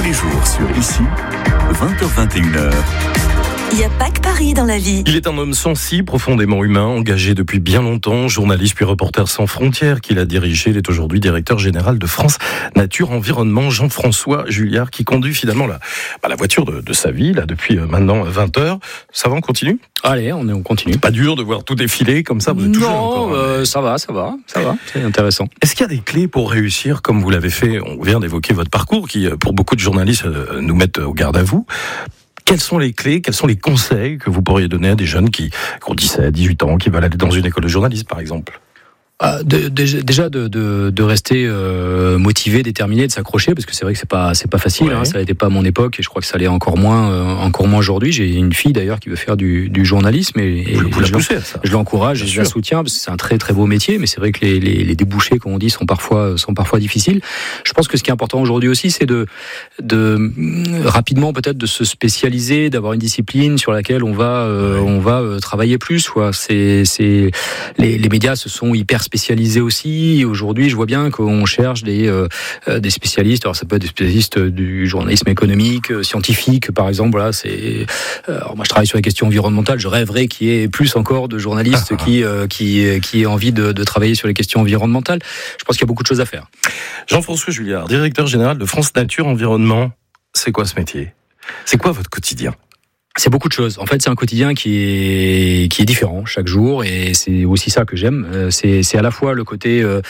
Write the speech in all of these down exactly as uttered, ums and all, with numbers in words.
les jours sur Ici, vingt heures vingt et une heures. Il n'y a pas que Paris dans la vie. Il est un homme sensible, profondément humain, engagé depuis bien longtemps, journaliste puis reporter sans frontières qu'il a dirigé. Il est aujourd'hui directeur général de France Nature Environnement, Jean-François Julliard, qui conduit finalement la, bah, la voiture de, de sa vie là depuis maintenant vingt heures. Ça va, on continue ? Allez, on, est, on continue. Pas dur de voir tout défiler comme ça, vous êtes tout jeune encore. Non, euh, ça va, ça va, ça va, c'est intéressant. Est-ce qu'il y a des clés pour réussir, comme vous l'avez fait ? On vient d'évoquer votre parcours, qui pour beaucoup de journalistes nous mettent au garde à vous. Quelles sont les clés, quels sont les conseils que vous pourriez donner à des jeunes qui, qui ont dix-sept, dix-huit ans, qui veulent aller dans une école de journalisme, par exemple ? Ah, de, de, déjà de, de, de rester euh, motivé, déterminé, de s'accrocher, parce que c'est vrai que c'est pas c'est pas facile. Ouais. Hein, ça n'était pas à mon époque et je crois que ça l'est encore moins euh, encore moins aujourd'hui. J'ai une fille d'ailleurs qui veut faire du, du journalisme et, et vous, vous je, poussez, ça. je l'encourage, et je la soutiens parce que c'est un très très beau métier, mais c'est vrai que les, les, les débouchés, comme on dit, sont parfois sont parfois difficiles. Je pense que ce qui est important aujourd'hui aussi, c'est de de rapidement peut-être de se spécialiser, d'avoir une discipline sur laquelle on va euh, ouais. on va euh, travailler plus. Quoi. C'est c'est les, les médias se sont hyper spécialisés aussi. Aujourd'hui, je vois bien qu'on cherche des euh, des spécialistes. Alors ça peut être des spécialistes du journalisme économique, euh, scientifique, par exemple. Voilà, c'est. Alors moi, je travaille sur les questions environnementales. Je rêverais qu'il y ait plus encore de journalistes qui euh, qui qui aient envie de, de travailler sur les questions environnementales. Je pense qu'il y a beaucoup de choses à faire. Jean-François Julliard, directeur général de France Nature Environnement. C'est quoi ce métier ? C'est quoi votre quotidien ? C'est beaucoup de choses. En fait, c'est un quotidien qui est qui est différent chaque jour, et c'est aussi ça que j'aime. C'est c'est à la fois le côté euh,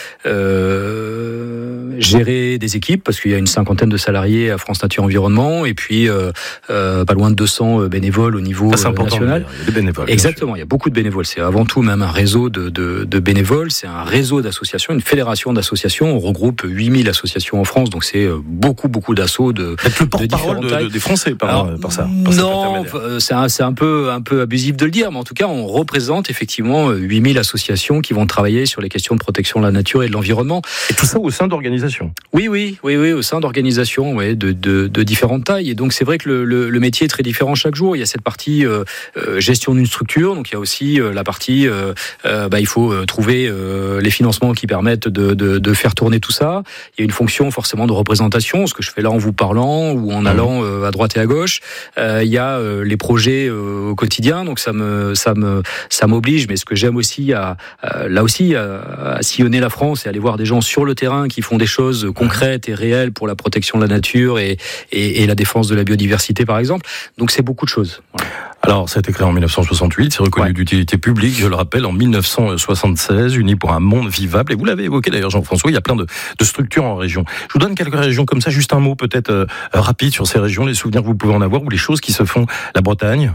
euh, gérer des équipes, parce qu'il y a une cinquantaine de salariés à France Nature Environnement, et puis euh, euh, pas loin de deux cents bénévoles au niveau ça, c'est national. Il y a des bénévoles. Exactement. Il y a beaucoup de bénévoles. C'est avant tout même un réseau de de, de bénévoles. C'est un réseau d'associations, une fédération d'associations. On regroupe huit mille associations en France, donc c'est beaucoup beaucoup d'assauts de. Être le porte-parole de, de, des Français par, Alors, par ça. Par non. C'est un, c'est un peu, un peu abusif de le dire, mais en tout cas, on représente effectivement huit mille associations qui vont travailler sur les questions de protection de la nature et de l'environnement. Et tout ça au sein d'organisations. Oui, oui, oui, oui, au sein d'organisations, ouais, de, de, de différentes tailles. Et donc, c'est vrai que le, le, le métier est très différent chaque jour. Il y a cette partie euh, euh, gestion d'une structure, donc il y a aussi euh, la partie, euh, euh, bah, il faut euh, trouver euh, les financements qui permettent de, de, de faire tourner tout ça. Il y a une fonction forcément de représentation, ce que je fais là en vous parlant ou en allant euh, à droite et à gauche. Euh, il y a euh, les projets au quotidien, donc ça me ça me ça m'oblige. Mais ce que j'aime aussi, à, à là aussi, à, à sillonner la France et aller voir des gens sur le terrain qui font des choses concrètes et réelles pour la protection de la nature et et, et la défense de la biodiversité, par exemple. Donc c'est beaucoup de choses. Voilà. Alors, ça a été créé en dix-neuf cent soixante-huit, c'est reconnu ouais. d'utilité publique, je le rappelle, en dix-neuf cent soixante-seize, Unis pour un monde vivable. Et vous l'avez évoqué d'ailleurs, Jean-François, il y a plein de, de structures en région. Je vous donne quelques régions comme ça, juste un mot peut-être euh, rapide sur ces régions, les souvenirs que vous pouvez en avoir ou les choses qui se font. La Bretagne.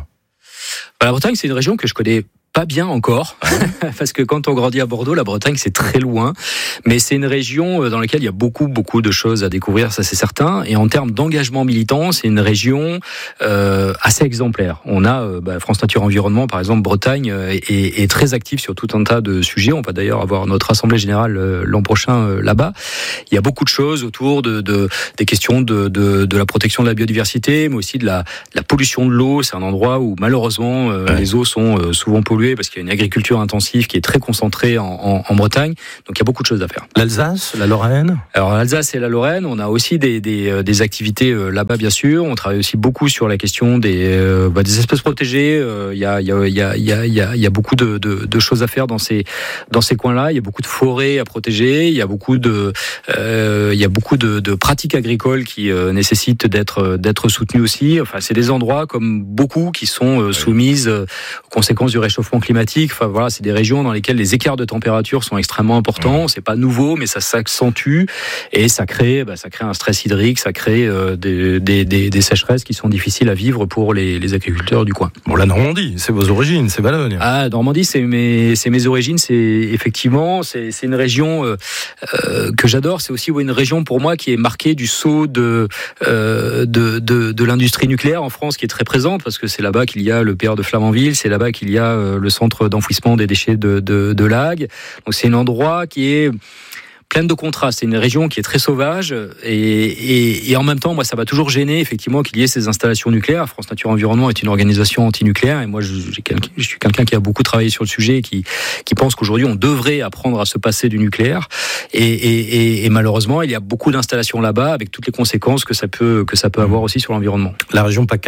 La Bretagne, c'est une région que je connais pas bien encore, parce que quand on grandit à Bordeaux, la Bretagne c'est très loin, mais c'est une région dans laquelle il y a beaucoup beaucoup de choses à découvrir, ça c'est certain. Et en termes d'engagement militant, c'est une région euh, assez exemplaire. On a euh, bah, France Nature Environnement, par exemple, Bretagne euh, est, est très active sur tout un tas de sujets. On va d'ailleurs avoir notre assemblée générale euh, l'an prochain euh, là-bas. Il y a beaucoup de choses autour de, de des questions de, de de la protection de la biodiversité, mais aussi de la, de la pollution de l'eau. C'est un endroit où malheureusement euh, ouais. les eaux sont euh, souvent polluées, parce qu'il y a une agriculture intensive qui est très concentrée en, en, en Bretagne, donc il y a beaucoup de choses à faire. L'Alsace, la Lorraine ? Alors l'Alsace et la Lorraine, on a aussi des, des, des activités là-bas bien sûr. On travaille aussi beaucoup sur la question des, euh, bah, des espèces protégées. Il y a, il y a, il y a, il y a, il y a, il y a beaucoup de, de, de choses à faire dans ces, dans ces coins-là. Il y a beaucoup de forêts à protéger. Il y a beaucoup de, euh, il y a beaucoup de, de pratiques agricoles qui euh, nécessitent d'être, d'être soutenues aussi. Enfin, c'est des endroits comme beaucoup qui sont euh, soumises euh, aux conséquences du réchauffement climatique. Enfin voilà, c'est des régions dans lesquelles les écarts de température sont extrêmement importants. C'est pas nouveau, mais ça s'accentue et ça crée, bah, ça crée un stress hydrique, ça crée euh, des, des, des, des sécheresses qui sont difficiles à vivre pour les, les agriculteurs du coin. Bon, la Normandie, c'est vos origines, c'est Valogne. Ah, Normandie, c'est mes, c'est mes origines. C'est effectivement, c'est, c'est une région euh, euh, que j'adore. C'est aussi ouais, une région pour moi qui est marquée du saut de euh, de, de, de l'industrie nucléaire en France, qui est très présente parce que c'est là-bas qu'il y a le P R de Flamanville, c'est là-bas qu'il y a euh, le centre d'enfouissement des déchets de, de, de Lagnes. Donc c'est un endroit qui est pleine de contrastes. C'est une région qui est très sauvage et, et, et en même temps, moi, ça m'a toujours gêné effectivement qu'il y ait ces installations nucléaires. France Nature Environnement est une organisation anti-nucléaire et moi, je, j'ai quelqu'un, je suis quelqu'un qui a beaucoup travaillé sur le sujet et qui, qui pense qu'aujourd'hui, on devrait apprendre à se passer du nucléaire. Et, et, et, et malheureusement, il y a beaucoup d'installations là-bas avec toutes les conséquences que ça peut, que ça peut avoir aussi sur l'environnement. La région PACA ?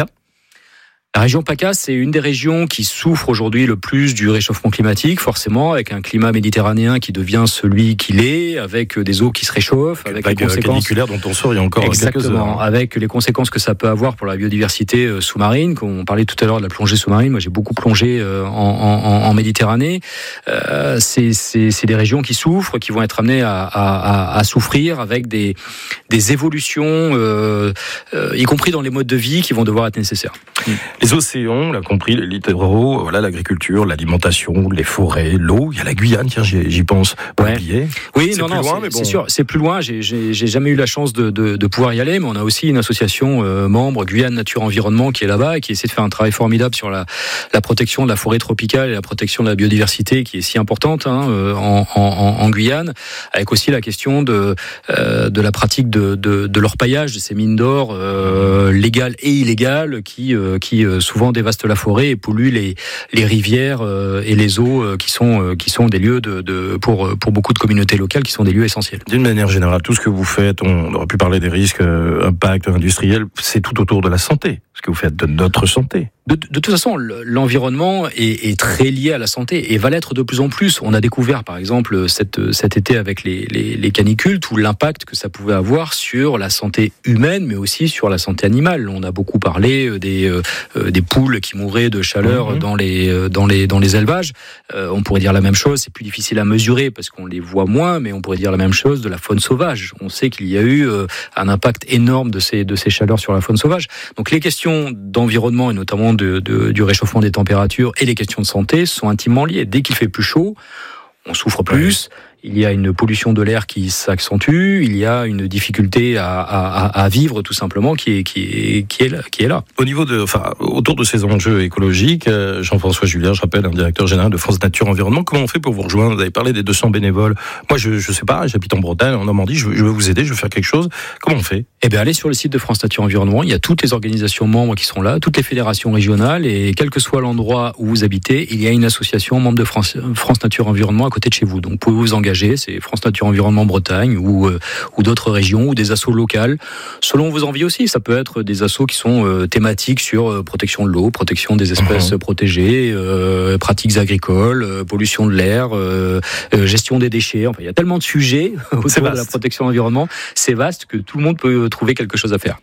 La région PACA, c'est une des régions qui souffre aujourd'hui le plus du réchauffement climatique, forcément, avec un climat méditerranéen qui devient celui qu'il est, avec des eaux qui se réchauffent, avec les conséquences caniculaires dont on sort il y a encore Exactement, quelques heures. Avec les conséquences que ça peut avoir pour la biodiversité sous-marine. On parlait tout à l'heure de la plongée sous-marine. Moi, j'ai beaucoup plongé en, en, en Méditerranée. Euh, c'est, c'est, c'est des régions qui souffrent, qui vont être amenées à, à, à souffrir avec des, des évolutions, euh, euh, y compris dans les modes de vie, qui vont devoir être nécessaires. Les océans, on l'a compris, les littoraux, voilà, l'agriculture, l'alimentation, les forêts, l'eau. Il y a la Guyane, tiens, j'y, j'y pense. Pas ouais. oublié. Oui, c'est non, plus non, loin, c'est, mais bon. c'est sûr, c'est plus loin. J'ai, j'ai, j'ai jamais eu la chance de, de, de pouvoir y aller, mais on a aussi une association euh, membre Guyane Nature Environnement qui est là-bas et qui essaie de faire un travail formidable sur la, la protection de la forêt tropicale et la protection de la biodiversité qui est si importante hein, euh, en, en, en Guyane, avec aussi la question de, euh, de la pratique de, de, de l'orpaillage de ces mines d'or euh, légales et illégales qui, euh, qui euh, souvent dévastent la forêt et polluent les, les rivières euh, et les eaux euh, qui sont, euh, qui sont des lieux de, de, pour, pour beaucoup de communautés locales qui sont des lieux essentiels. D'une manière générale, tout ce que vous faites, on aurait pu parler des risques, euh, impacts industriels, c'est tout autour de la santé, ce que vous faites de notre santé. De, de toute façon, l'environnement est, est très lié à la santé et va l'être de plus en plus. On a découvert, par exemple, cet, cet été avec les, les, les canicules, tout l'impact que ça pouvait avoir sur la santé humaine, mais aussi sur la santé animale. On a beaucoup parlé des, euh, des poules qui mouraient de chaleur mmh. dans, les, dans, les, dans les élevages. Euh, on pourrait dire la même chose, c'est plus difficile à mesurer parce qu'on les voit moins, mais on pourrait dire la même chose de la faune sauvage. On sait qu'il y a eu euh, un impact énorme de ces, de ces chaleurs sur la faune sauvage. Donc les questions d'environnement et notamment De, de, du réchauffement des températures et les questions de santé sont intimement liées. Dès qu'il fait plus chaud, on souffre plus. Oui. Il y a une pollution de l'air qui s'accentue. Il y a une difficulté à, à, à vivre tout simplement qui est, qui est, qui est là, qui est là. Au niveau de, enfin, autour de ces enjeux écologiques, Jean-François Julien, je rappelle, un directeur général de France Nature Environnement. Comment on fait pour vous rejoindre ? Vous avez parlé des deux cents bénévoles. Moi, je, je sais pas, j'habite en Bretagne, en Normandie. Je veux, je veux vous aider, je veux faire quelque chose. Comment on fait ? Eh bien, allez sur le site de France Nature Environnement. Il y a toutes les organisations membres qui sont là, toutes les fédérations régionales, et quel que soit l'endroit où vous habitez, il y a une association membre de France, France Nature Environnement à côté de chez vous. Donc, vous pouvez vous engager. C'est France Nature Environnement Bretagne ou, euh, ou d'autres régions ou des assos locales. Selon vos envies aussi, ça peut être des assos qui sont euh, thématiques sur euh, protection de l'eau, protection des espèces mmh. protégées, euh, pratiques agricoles, euh, pollution de l'air, euh, euh, gestion des déchets. Enfin, il y a tellement de sujets autour de la protection de l'environnement. C'est vaste que tout le monde peut trouver quelque chose à faire.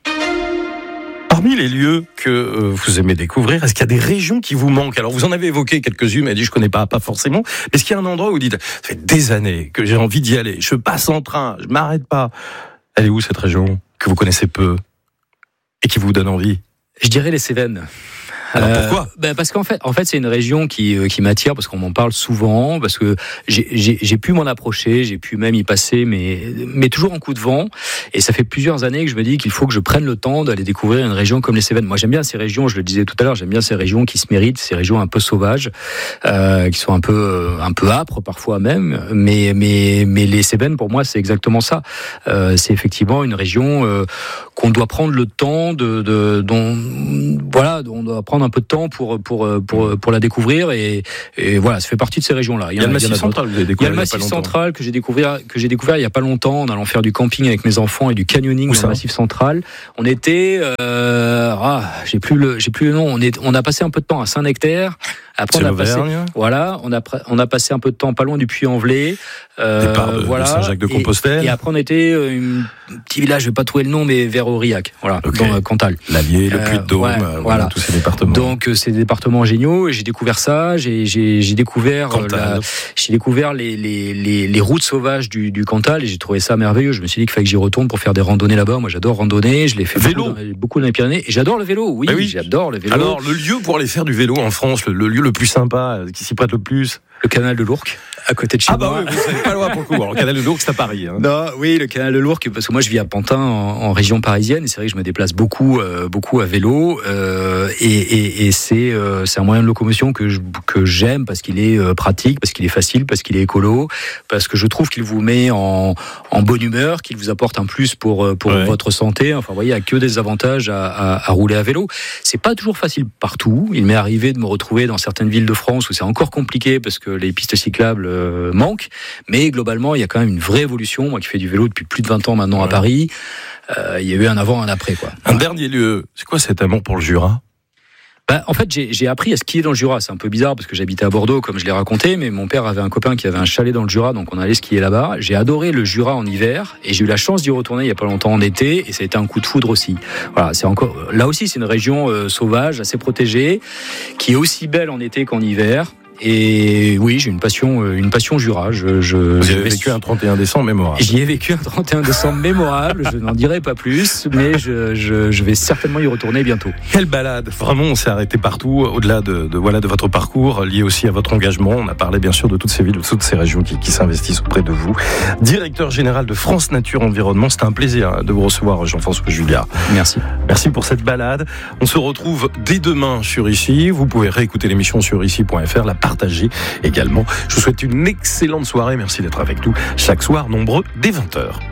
Parmi les lieux que euh, vous aimez découvrir, est-ce qu'il y a des régions qui vous manquent ? Alors, vous en avez évoqué quelques-unes, mais dit je connais pas, pas forcément. Mais est-ce qu'il y a un endroit où vous dites, ça fait des années que j'ai envie d'y aller, je passe en train, je m'arrête pas. Elle est où cette région que vous connaissez peu et qui vous donne envie ? Je dirais les Cévennes. Alors pourquoi ? euh, ben parce qu'en fait, en fait, c'est une région qui euh, qui m'attire parce qu'on m'en parle souvent, parce que j'ai j'ai, j'ai pu m'en approcher, j'ai pu même y passer, mais mais toujours en coup de vent. Et ça fait plusieurs années que je me dis qu'il faut que je prenne le temps d'aller découvrir une région comme les Cévennes. Moi, j'aime bien ces régions. Je le disais tout à l'heure, j'aime bien ces régions qui se méritent, ces régions un peu sauvages, euh, qui sont un peu un peu âpres parfois même. Mais mais mais les Cévennes, pour moi, c'est exactement ça. Euh, c'est effectivement une région euh, qu'on doit prendre le temps de, de dont voilà, on doit prendre un peu de temps pour pour pour pour la découvrir et, et voilà, ça fait partie de ces régions-là. Il y a, il y a le Massif central, vous avez découvert. Il y a le Massif central que j'ai découvert que j'ai découvert il y a pas longtemps en allant faire du camping avec mes enfants et du canyoning Où dans ça le Massif central. On était euh, ah, j'ai plus le j'ai plus le nom, on est on a passé un peu de temps à Saint-Nectaire. Après, c'est on a passé, voilà, on a on a passé un peu de temps pas loin du Puy-en-Velay, euh, départ de, voilà, de Saint-Jacques-de-Compostelle. Et, et après on était un petit village, je vais pas trouver le nom, mais vers Aurillac, voilà, okay. dans Cantal. l'Allier, le Puy-de-Dôme, euh, ouais, euh, voilà, tous ces départements. Donc c'est des départements géniaux. Et j'ai découvert ça, j'ai j'ai j'ai découvert la, j'ai découvert les les les les routes sauvages du du Cantal et j'ai trouvé ça merveilleux. Je me suis dit qu'il fallait que j'y retourne pour faire des randonnées là-bas. Moi, j'adore randonner, je l'ai fait vélo. beaucoup, dans, beaucoup dans les Pyrénées et j'adore le vélo. Oui, bah oui, j'adore le vélo. Alors le lieu pour aller faire du vélo en France, le, le lieu le plus sympa, qui s'y prête le plus. Le canal de l'Ourcq, à côté de chez ah moi. Ah bah oui, vous savez pas loin pour le coup. Alors, le canal de l'Ourcq, c'est à Paris. Hein. Non, oui, le canal de l'Ourcq, parce que moi je vis à Pantin, en, en région parisienne, et c'est vrai que je me déplace beaucoup, euh, beaucoup à vélo, euh, et, et, et c'est, euh, c'est un moyen de locomotion que, je, que j'aime parce qu'il est euh, pratique, parce qu'il est facile, parce qu'il est écolo, parce que je trouve qu'il vous met en, en bonne humeur, qu'il vous apporte un plus pour, pour ouais. votre santé. Enfin, vous voyez, il n'y a que des avantages à, à, à rouler à vélo. C'est pas toujours facile partout. Il m'est arrivé de me retrouver dans certaines villes de France où c'est encore compliqué parce que les pistes cyclables euh, manquent. Mais globalement, il y a quand même une vraie évolution. Moi qui fais du vélo depuis plus de vingt ans maintenant ouais. à Paris, euh, il y a eu un avant, un après, quoi. Un ouais. dernier lieu. C'est quoi cet amour pour le Jura ? Bah, en fait, j'ai, j'ai appris à skier dans le Jura. C'est un peu bizarre parce que j'habitais à Bordeaux, comme je l'ai raconté, mais mon père avait un copain qui avait un chalet dans le Jura, donc on allait skier là-bas. J'ai adoré le Jura en hiver et j'ai eu la chance d'y retourner il y a pas longtemps en été, et ça a été un coup de foudre aussi. Voilà, c'est encore là aussi, c'est une région euh, sauvage, assez protégée, qui est aussi belle en été qu'en hiver. Et oui, j'ai une passion, une passion Jura. Je, je, Vous avez vécu un trente et un décembre mémorable. J'y ai vécu un trente et un décembre mémorable. Je n'en dirai pas plus, mais je, je, je vais certainement y retourner bientôt. Quelle balade! Vraiment, on s'est arrêté partout, au-delà de, de voilà de votre parcours, lié aussi à votre engagement. On a parlé bien sûr de toutes ces villes, de toutes ces régions qui, qui s'investissent auprès de vous. Directeur général de France Nature Environnement, c'était un plaisir de vous recevoir, Jean-François Juliard. Merci. Merci pour cette balade. On se retrouve dès demain sur Ici. Vous pouvez réécouter l'émission sur ici point f r. La partager également. Je vous souhaite une excellente soirée. Merci d'être avec nous chaque soir, nombreux dès vingt heures.